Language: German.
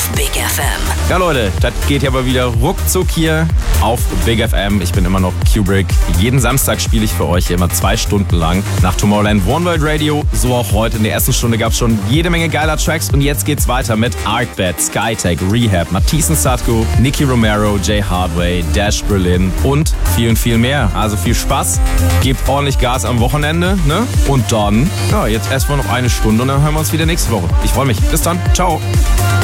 auf Big FM. Ja Leute, das geht ja aber wieder ruckzuck hier auf Big FM. Ich bin immer noch Kubrick. Jeden Samstag spiele ich für euch hier immer 2 Stunden lang nach Tomorrowland One World Radio. So auch heute. In der ersten Stunde gab es schon jede Menge geiler Tracks und jetzt geht's weiter mit Arcbet, Skytech, Rehab, Matthias Sadko, Nicky Romero, Jay Hardway, Dash Berlin und viel mehr. Also viel Spaß, gebt ordentlich Gas am Wochenende, ne? Und dann, ja, jetzt erstmal noch eine Stunde und dann hören wir uns wieder nächste Woche. Ich freue mich. Bis dann. Ciao.